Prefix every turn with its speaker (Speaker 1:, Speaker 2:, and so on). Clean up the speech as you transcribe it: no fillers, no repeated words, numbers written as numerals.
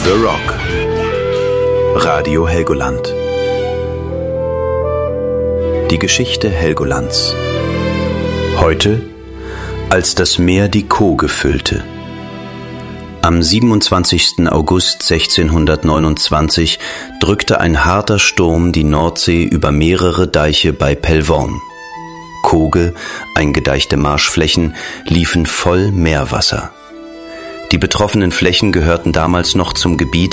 Speaker 1: The Rock. Radio Helgoland. Die Geschichte Helgolands. Heute, als das Meer die Koge füllte. Am 27. August 1629 drückte ein harter Sturm die Nordsee über mehrere Deiche bei Pellworm. Koge, eingedeichte Marschflächen, liefen voll Meerwasser. Die betroffenen Flächen gehörten damals noch zum Gebiet